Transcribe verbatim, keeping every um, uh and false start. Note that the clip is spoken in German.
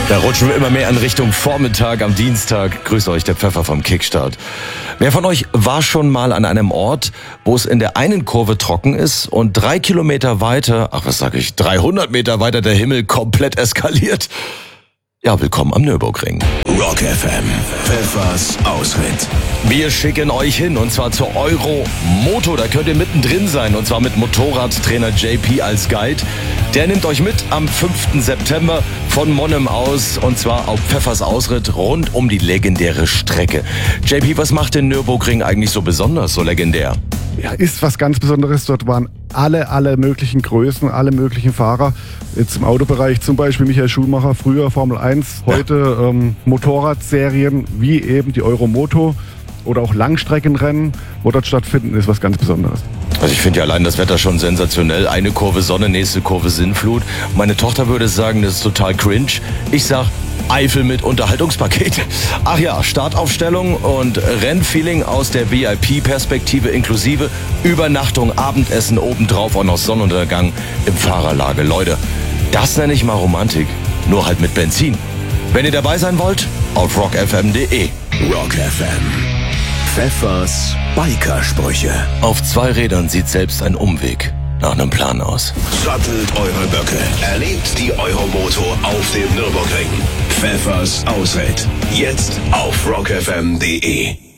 Da rutschen wir immer mehr in Richtung Vormittag am Dienstag. Grüßt euch, der Pfeffer vom Kickstart. Wer von euch war schon mal an einem Ort, wo es in der einen Kurve trocken ist und drei Kilometer weiter, ach was sag ich, dreihundert Meter weiter der Himmel komplett eskaliert? Ja, willkommen am Nürburgring. Rock F M, Pfeffers Ausritt. Wir schicken euch hin und zwar zur Euromoto. Da könnt ihr mittendrin sein und zwar mit Motorradtrainer J P als Guide. Der nimmt euch mit am fünften September von Monnem aus und zwar auf Pfeffers Ausritt rund um die legendäre Strecke. J P, was macht den Nürburgring eigentlich so besonders, so legendär? Ja, ist was ganz Besonderes. Dort waren alle, alle möglichen Größen, alle möglichen Fahrer. Jetzt im Autobereich zum Beispiel Michael Schumacher, früher Formel eins, heute ja. ähm, Motorradserien wie eben die Euromoto oder auch Langstreckenrennen, wo dort stattfinden, ist was ganz Besonderes. Also ich finde ja allein das Wetter schon sensationell. Eine Kurve Sonne, nächste Kurve Sinnflut. Meine Tochter würde sagen, das ist total cringe. Ich sag Eifel mit Unterhaltungspaket. Ach ja, Startaufstellung und Rennfeeling aus der V I P-Perspektive inklusive Übernachtung, Abendessen, obendrauf auch noch Sonnenuntergang im Fahrerlager. Leute, das nenne ich mal Romantik, nur halt mit Benzin. Wenn ihr dabei sein wollt, auf rock f m punkt d e. Rock F M. Pfeffers Bikersprüche. Auf zwei Rädern sieht selbst ein Umweg nach einem Plan aus. Sattelt eure Böcke. Erlebt die Euromoto auf dem Nürburgring. Pfeffers Ausritt. Jetzt auf rock f m punkt d e.